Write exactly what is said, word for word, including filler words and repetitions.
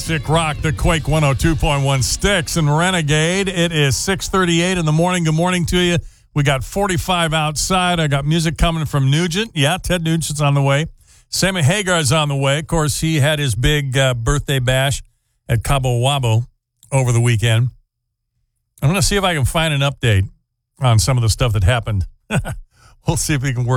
Classic rock, the Quake one oh two point one Sticks and Renegade. It is six thirty-eight in the morning. Good morning to you. We got forty-five outside. I got music coming from Nugent. Yeah, Ted Nugent's on the way. Sammy Hagar's on the way. Of course, he had his big uh, birthday bash at Cabo Wabo over the weekend. I'm going to see if I can find an update on some of the stuff that happened. We'll see if we can work